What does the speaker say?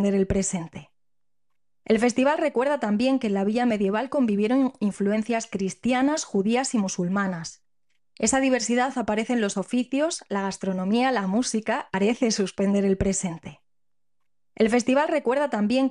suspender el presente. El festival recuerda también que en la villa medieval convivieron influencias cristianas, judías y musulmanas. Esa diversidad aparece en los oficios, la gastronomía, la música, parece suspender el presente. El festival recuerda también